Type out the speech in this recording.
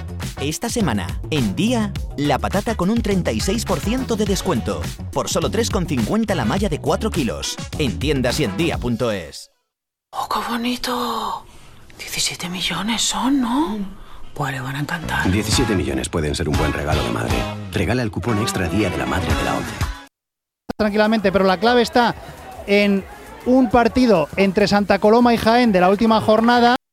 Esta semana, en Día, la patata con un 36% de descuento. Por solo 3,50 la malla de 4 kilos. En tiendas y en día.es. ¡Oh, qué bonito! 17 millones son, ¿no? Pues le van a encantar. 17 millones pueden ser un buen regalo de madre. Regala el cupón extra Día de la Madre de la 11. Tranquilamente, pero la clave está en un partido entre Santa Coloma y Jaén de la última jornada.